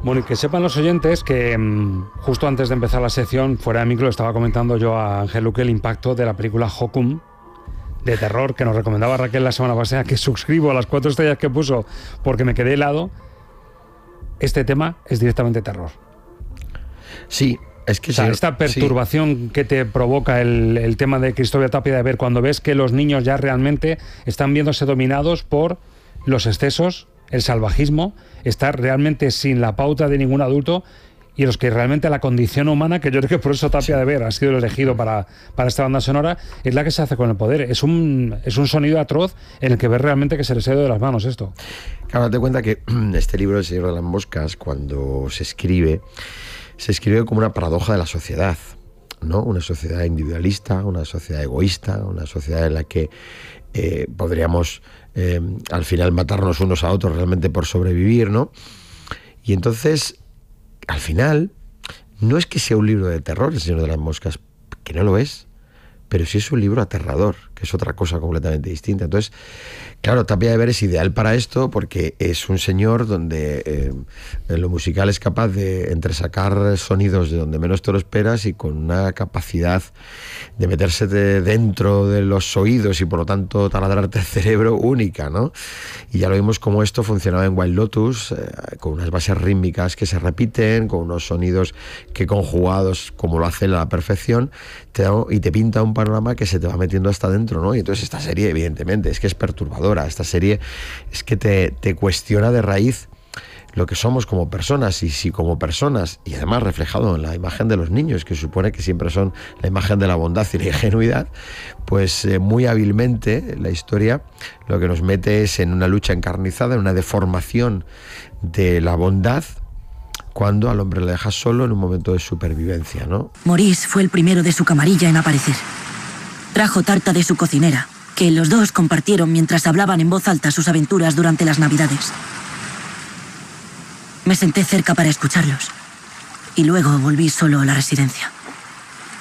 Bueno, y que sepan los oyentes que justo antes de empezar la sección, fuera de micro, estaba comentando yo a Ángel Luque el impacto de la película Hokum, de terror, que nos recomendaba Raquel la semana pasada, que suscribo a las 4 estrellas que puso porque me quedé helado. Este tema es directamente terror. Sí, es que... O sea, esta perturbación que te provoca el tema de Cristóbal Tapia, de ver cuando ves que los niños ya realmente están viéndose dominados por los excesos, el salvajismo, estar realmente sin la pauta de ningún adulto, y los que realmente la condición humana, que yo creo que por eso Tapia de Ver ha sido el elegido para esta banda sonora, es la que se hace con el poder. Es un sonido atroz en el que ves realmente que se les ha ido de las manos esto. Claro, date cuenta que este libro, El Señor de las Moscas, cuando se escribe como una paradoja de la sociedad, ¿no? Una sociedad individualista, una sociedad egoísta, una sociedad en la que podríamos al final matarnos unos a otros realmente por sobrevivir, ¿no? Y entonces, al final, no es que sea un libro de terror, El Señor de las Moscas, que no lo es, pero sí es un libro aterrador, que es otra cosa completamente distinta. Entonces, claro, Tapia de Ver es ideal para esto porque es un señor donde en lo musical es capaz de entresacar sonidos de donde menos te lo esperas y con una capacidad de meterse dentro de los oídos y por lo tanto taladrarte el cerebro única, ¿no? Y ya lo vimos cómo esto funcionaba en White Lotus, con unas bases rítmicas que se repiten, con unos sonidos que conjugados, como lo hacen a la perfección, te pinta un panorama que se te va metiendo hasta dentro, ¿no? Y entonces esta serie, evidentemente, es que es perturbadora. Esta serie es que te cuestiona de raíz lo que somos como personas, y si como personas, y además reflejado en la imagen de los niños, que supone que siempre son la imagen de la bondad y la ingenuidad, pues muy hábilmente la historia lo que nos mete es en una lucha encarnizada, en una deformación de la bondad, cuando al hombre le dejas solo en un momento de supervivencia, ¿no? Maurice fue el primero de su camarilla en aparecer. Trajo tarta de su cocinera, que los dos compartieron mientras hablaban en voz alta sus aventuras durante las Navidades. Me senté cerca para escucharlos, y luego volví solo a la residencia.